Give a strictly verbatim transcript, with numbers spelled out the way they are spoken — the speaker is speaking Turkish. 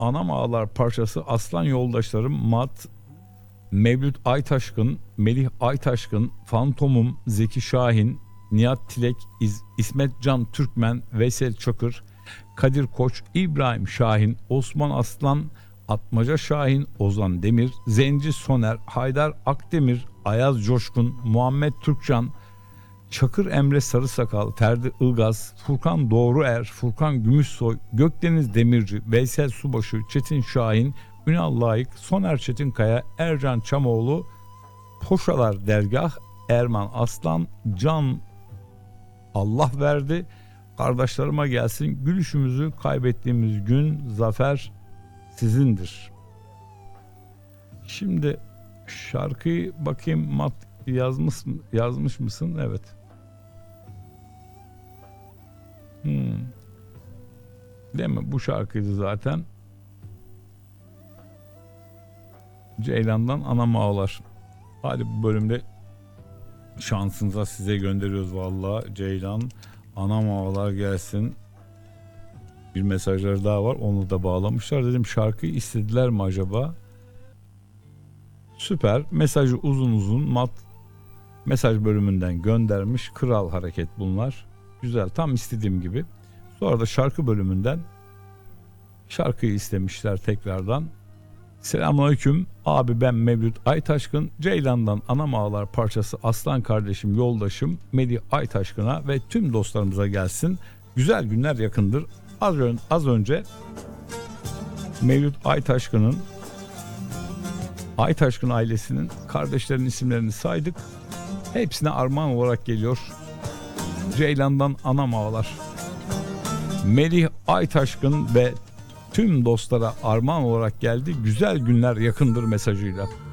Anam Ağlar parçası aslan yoldaşlarım Mat, Mevlüt Aytaşkın, Melih Aytaşkın, Fantomum, Zeki Şahin, Nihat Tilek, İz- İsmet Can Türkmen, Veysel Çakır, Kadir Koç, İbrahim Şahin, Osman Aslan, Atmaca Şahin, Ozan Demir, Zenci Soner, Haydar Akdemir, Ayaz Coşkun, Muhammed Türkcan, Çakır Emre Sarısakal, Ferdi Ilgaz, Furkan Doğruer, Furkan Gümüşsoy, Gökdeniz Demirci, Veysel Subaşı, Çetin Şahin, Ünal Layık, Soner Çetinkaya, Ercan Çamoğlu, Poşalar Dergah, Erman Aslan, Can Allah verdi, kardeşlerime gelsin, gülüşümüzü kaybettiğimiz gün zafer sizindir. Şimdi şarkıyı bakayım, Mat yazmış yazmış mısın? Evet. Hmm. Değil mi? Bu şarkıydı zaten. Ceylan'dan Anam Ağlar. Hadi bu bölümde şansınıza size gönderiyoruz vallahi. Ceylan, Anam Ağlar gelsin. Bir mesajları daha var. Onu da bağlamışlar. Dedim şarkıyı istediler mi acaba? Süper. Mesajı uzun uzun Mat mesaj bölümünden göndermiş. Kral hareket bunlar. Güzel. Tam istediğim gibi. Sonra da şarkı bölümünden şarkıyı istemişler tekrardan. Selamünaleyküm. Abi ben Mevlüt Aytaşkın. Ceylan'dan Anam Ağlar parçası aslan kardeşim, yoldaşım Melih Aytaşkın'a ve tüm dostlarımıza gelsin. Güzel günler yakındır. Az, ön, az önce Mevlüt Aytaşkın'ın Aytaşkın ailesinin kardeşlerinin isimlerini saydık. Hepsine armağan olarak geliyor. Ceylan'dan Anam Ağlar. Melih Aytaşkın ve tüm dostlara armağan olarak geldi. Güzel günler yakındır mesajıyla.